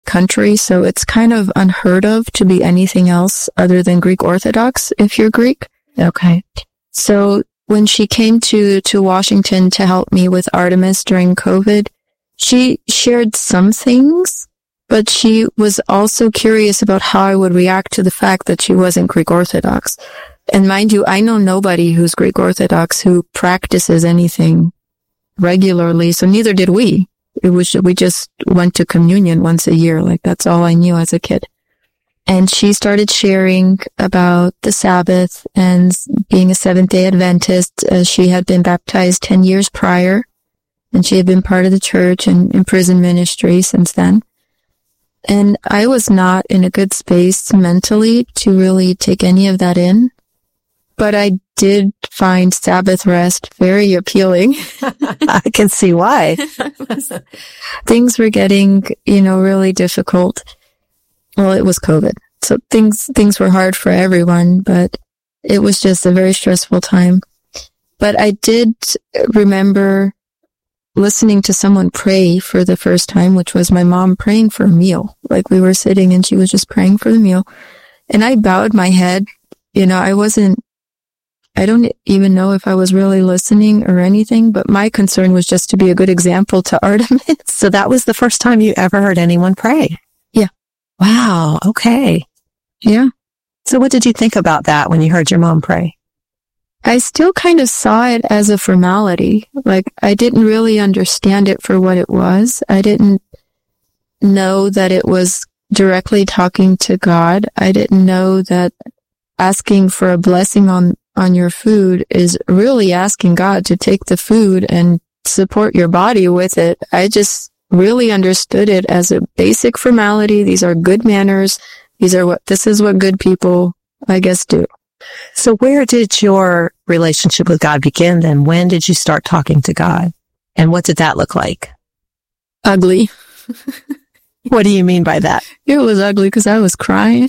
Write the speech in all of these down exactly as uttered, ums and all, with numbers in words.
country, so it's kind of unheard of to be anything else other than Greek Orthodox if you're Greek. Okay. So when she came to, to Washington to help me with Artemis during COVID, she shared some things, but she was also curious about how I would react to the fact that she wasn't Greek Orthodox. And mind you, I know nobody who's Greek Orthodox who practices anything regularly, so neither did we. It was, we just went to communion once a year. Like, that's all I knew as a kid. And she started sharing about the Sabbath and being a Seventh-day Adventist. Uh, she had been baptized ten years prior, and she had been part of the church and in prison ministry since then. And I was not in a good space mentally to really take any of that in. But I did find Sabbath rest very appealing. I can see why. Things were getting, you know, really difficult. Well, it was COVID. So things, things were hard for everyone, but it was just a very stressful time. But I did remember listening to someone pray for the first time, which was my mom praying for a meal. Like, we were sitting and she was just praying for the meal. And I bowed my head. You know, I wasn't, I don't even know if I was really listening or anything, but my concern was just to be a good example to Artemis. So that was the first time you ever heard anyone pray? Yeah. Wow. Okay. Yeah. So what did you think about that when you heard your mom pray? I still kind of saw it as a formality. Like, I didn't really understand it for what it was. I didn't know that it was directly talking to God. I didn't know that asking for a blessing on on your food is really asking God to take the food and support your body with it. I just really understood it as a basic formality. These are good manners. These are what, this is what good people, I guess, do. So where did your relationship with God begin then? When did you start talking to God? And what did that look like? Ugly. What do you mean by that? It was ugly because I was crying.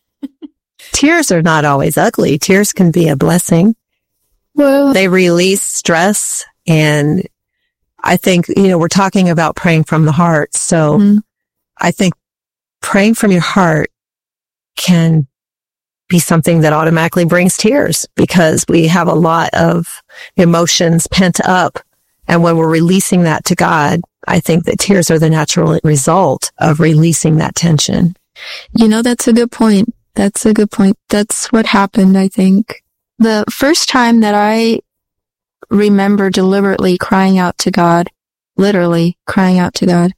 Tears are not always ugly. Tears can be a blessing. Well, they release stress. And I think, you know, we're talking about praying from the heart. So mm-hmm. I think praying from your heart can be something that automatically brings tears because we have a lot of emotions pent up. And when we're releasing that to God, I think that tears are the natural result of releasing that tension. You know, that's a good point. That's a good point. That's what happened, I think. The first time that I remember deliberately crying out to God, literally crying out to God,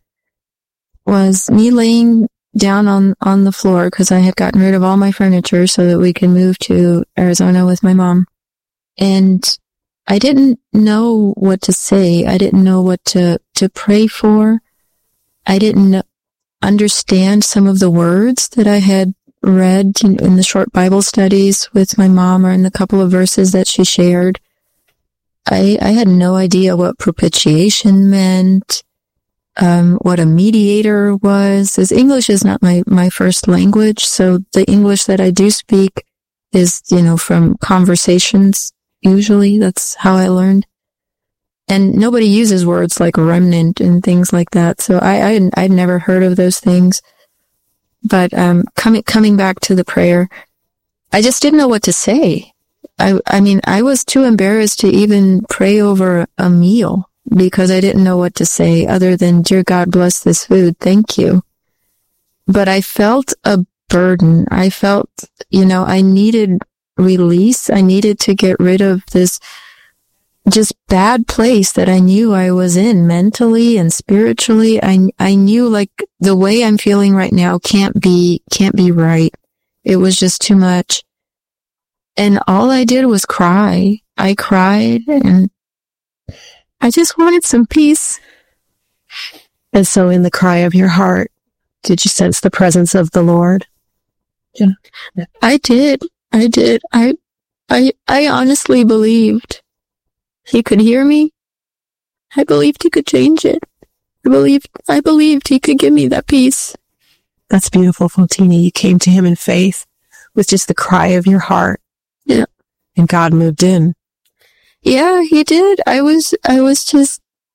was me laying down on, on the floor because I had gotten rid of all my furniture so that we could move to Arizona with my mom. And I didn't know what to say. I didn't know what to, to pray for. I didn't understand some of the words that I had read in, in the short Bible studies with my mom or in the couple of verses that she shared. I, I had no idea what propitiation meant, um, what a mediator was. As English is not my, my first language, so the English that I do speak is, you know, from conversations. Usually that's how I learned. And nobody uses words like remnant and things like that. So I, I, I'd never heard of those things. But, um, coming, coming back to the prayer, I just didn't know what to say. I, I mean, I was too embarrassed to even pray over a meal because I didn't know what to say other than, dear God, bless this food. Thank you. But I felt a burden. I felt, you know, I needed release. I needed to get rid of this just bad place that I knew I was in mentally and spiritually. I, I knew like the way I'm feeling right now can't be, can't be right. It was just too much. And all I did was cry. I cried and I just wanted some peace. And so in the cry of your heart, did you sense the presence of the Lord? Yeah. I did. I did. I, I, I honestly believed He could hear me. I believed He could change it. I believed, I believed He could give me that peace. That's beautiful, Fotini. You came to Him in faith with just the cry of your heart. Yeah. And God moved in. Yeah, He did. I was, I was just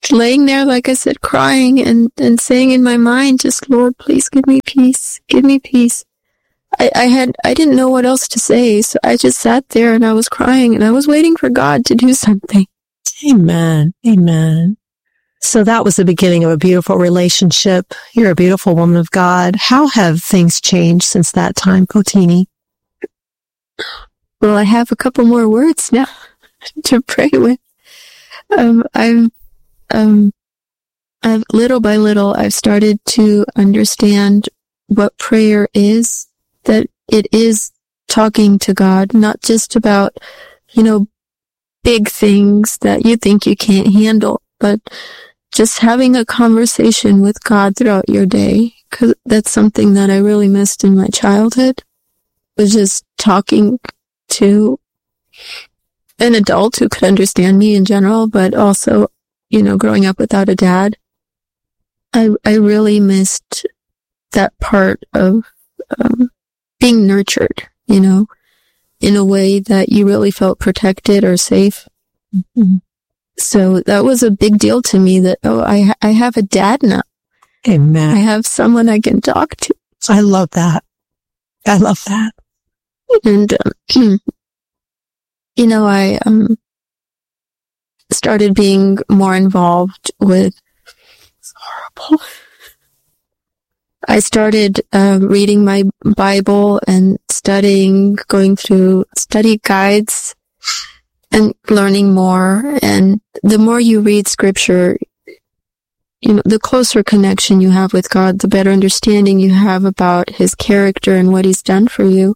laying there, like I said, crying and, and saying in my mind, just, Lord, please give me peace. Give me peace. I, I had, I didn't know what else to say. So I just sat there and I was crying and I was waiting for God to do something. Amen. Amen. So that was the beginning of a beautiful relationship. You're a beautiful woman of God. How have things changed since that time, Kotini? Well, I have a couple more words now to pray with. Um, I've, um, I've, little by little, I've started to understand what prayer is, that it is talking to God, not just about, you know, big things that you think you can't handle, but just having a conversation with God throughout your day, because that's something that I really missed in my childhood, was just talking to an adult who could understand me in general, but also, you know, growing up without a dad. I, I really missed that part of um, being nurtured, you know, in a way that you really felt protected or safe. Mm-hmm. So that was a big deal to me that, oh, I, I have a dad now. Amen. I have someone I can talk to. I love that. I love that. And, um, you know, I um, started being more involved with, it's horrible. I started uh, reading my Bible and studying, going through study guides and learning more. And the more you read scripture, you know, the closer connection you have with God, the better understanding you have about his character and what he's done for you.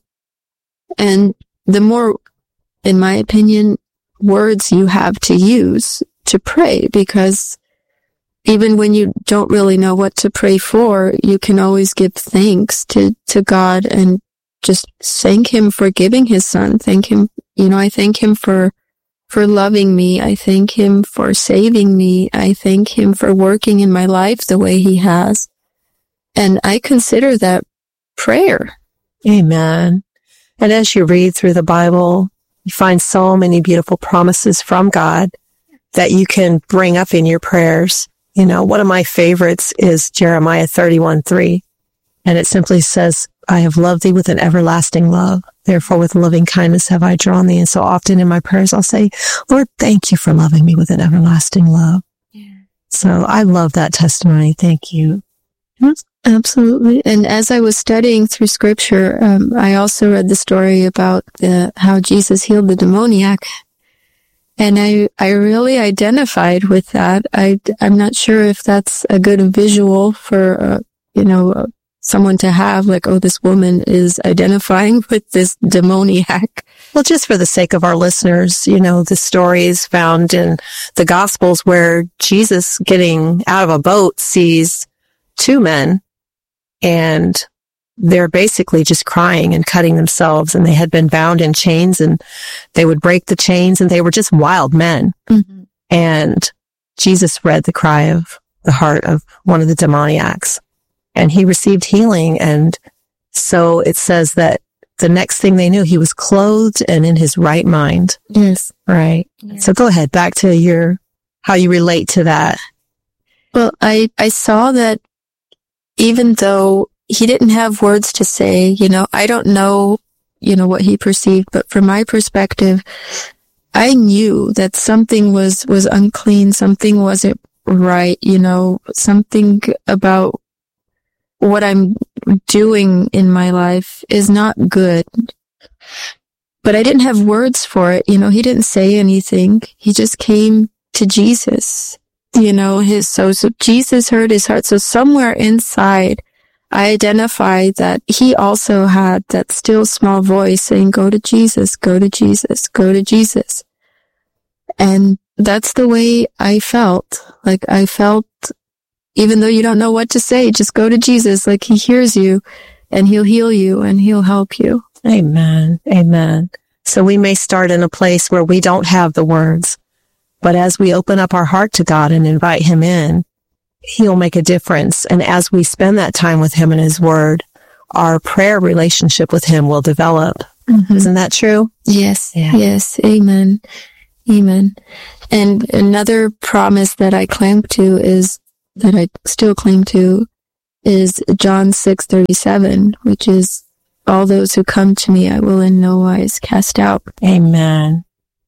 And the more, in my opinion, words you have to use to pray, because even when you don't really know what to pray for, you can always give thanks to, to God and just thank him for giving his son. Thank him. You know, I thank him for, for loving me. I thank him for saving me. I thank him for working in my life the way he has. And I consider that prayer. Amen. And as you read through the Bible, you find so many beautiful promises from God that you can bring up in your prayers. You know, one of my favorites is Jeremiah thirty-one three. And it simply says, I have loved thee with an everlasting love. Therefore, with loving kindness have I drawn thee. And so often in my prayers, I'll say, Lord, thank you for loving me with an everlasting love. Yeah. So I love that testimony. Thank you. Absolutely. And as I was studying through scripture, um, I also read the story about the, how Jesus healed the demoniac. And I, I really identified with that. I, I'm not sure if that's a good visual for, uh, you know, uh, someone to have, like, oh, this woman is identifying with this demoniac. Well, just for the sake of our listeners, you know, the story is found in the Gospels where Jesus, getting out of a boat, sees two men, and they're basically just crying and cutting themselves, and they had been bound in chains, and they would break the chains, and they were just wild men. Mm-hmm. And Jesus read the cry of the heart of one of the demoniacs, and he received healing. And so it says that the next thing they knew, he was clothed and in his right mind. Yes. Right. Yes. So go ahead, back to your, how you relate to that. Well, I, I saw that even though he didn't have words to say, you know, I don't know, you know, what he perceived, but from my perspective, I knew that something was, was unclean, something wasn't right, you know, something about what I'm doing in my life is not good. But I didn't have words for it, you know, he didn't say anything. He just came to Jesus, you know, his, so, so Jesus heard his heart. So somewhere inside, I identified that he also had that still small voice saying, go to Jesus, go to Jesus, go to Jesus. And that's the way I felt. Like I felt, even though you don't know what to say, just go to Jesus. Like he hears you and he'll heal you and he'll help you. Amen. Amen. So we may start in a place where we don't have the words, but as we open up our heart to God and invite him in, he'll make a difference. And as we spend that time with him and his word, our prayer relationship with him will develop. Mm-hmm. Isn't that true? Yes. Yeah. Yes. Amen. Amen. And another promise that I cling to is, that I still cling to, is John six thirty-seven, which is, all those who come to me, I will in no wise cast out. Amen.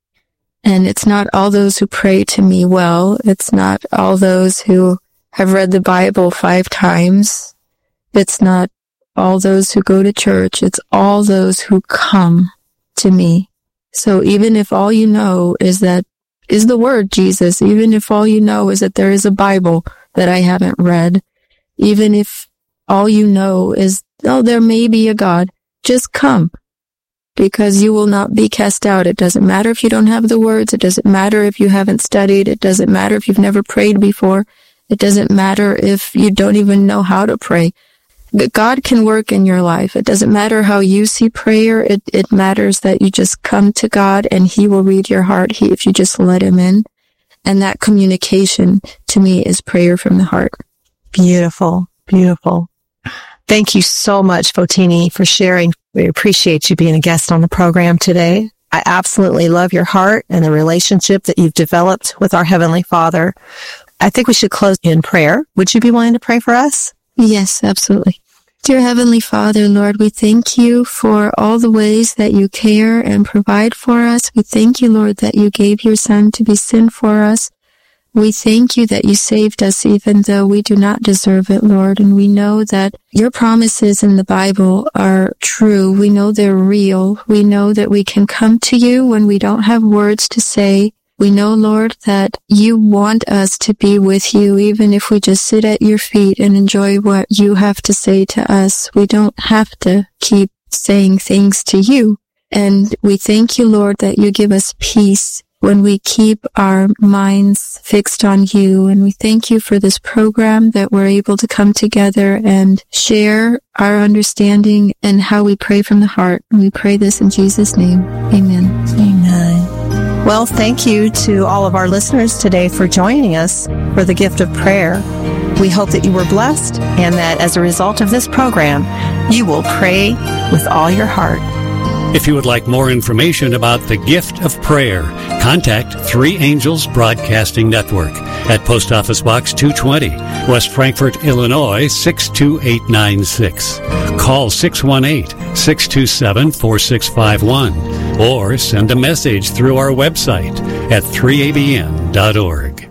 And it's not all those who pray to me well. It's not all those who have read the Bible five times. It's not all those who go to church. It's all those who come to me. So even if all you know is that, is the word Jesus, even if all you know is that there is a Bible that I haven't read, even if all you know is, oh, there may be a God, just come, because you will not be cast out. It doesn't matter if you don't have the words. It doesn't matter if you haven't studied. It doesn't matter if you've never prayed before. It doesn't matter if you don't even know how to pray. But God can work in your life. It doesn't matter how you see prayer. It, it matters that you just come to God and He will read your heart he, if you just let Him in. And that communication, to me, is prayer from the heart. Beautiful. Beautiful. Thank you so much, Fotini, for sharing. We appreciate you being a guest on the program today. I absolutely love your heart and the relationship that you've developed with our Heavenly Father. I think we should close in prayer. Would you be willing to pray for us? Yes, absolutely. Dear Heavenly Father, Lord, we thank you for all the ways that you care and provide for us. We thank you, Lord, that you gave your Son to be sin for us. We thank you that you saved us even though we do not deserve it, Lord. And we know that your promises in the Bible are true. We know they're real. We know that we can come to you when we don't have words to say. We know, Lord, that you want us to be with you, even if we just sit at your feet and enjoy what you have to say to us. We don't have to keep saying things to you. And we thank you, Lord, that you give us peace when we keep our minds fixed on you. And we thank you for this program that we're able to come together and share our understanding and how we pray from the heart. And we pray this in Jesus' name. Amen. Amen. Well, thank you to all of our listeners today for joining us for the gift of prayer. We hope that you were blessed and that as a result of this program, you will pray with all your heart. If you would like more information about the gift of prayer, contact Three Angels Broadcasting Network at Post Office Box two twenty, West Frankfort, Illinois six two eight nine six. Call six one eight, six two seven, four six five one or send a message through our website at three a b n dot org.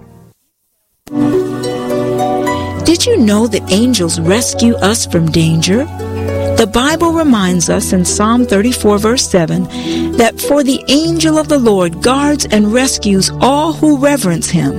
Did you know that angels rescue us from danger? The Bible reminds us in Psalm thirty-four, verse seven, that for the angel of the Lord guards and rescues all who reverence him.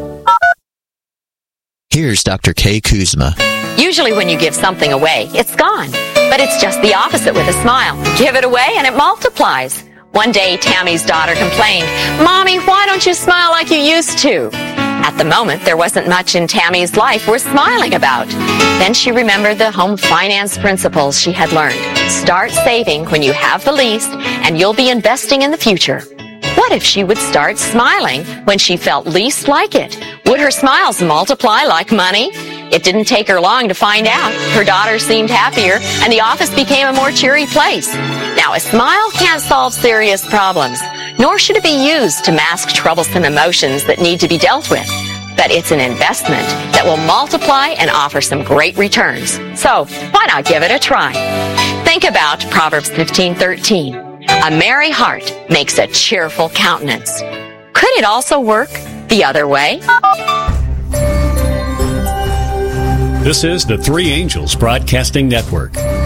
Here's Doctor Kay Kuzma. Usually when you give something away, it's gone. But it's just the opposite with a smile. Give it away and it multiplies. One day, Tammy's daughter complained, "Mommy, why don't you smile like you used to?" At the moment, there wasn't much in Tammy's life worth smiling about. Then she remembered the home finance principles she had learned. Start saving when you have the least, and you'll be investing in the future. What if she would start smiling when she felt least like it? Would her smiles multiply like money? It didn't take her long to find out. Her daughter seemed happier, and the office became a more cheery place. Now, a smile can't solve serious problems, nor should it be used to mask troublesome emotions that need to be dealt with. But it's an investment that will multiply and offer some great returns. So, why not give it a try? Think about Proverbs fifteen thirteen. A merry heart makes a cheerful countenance. Could it also work the other way? This is the Three Angels Broadcasting Network.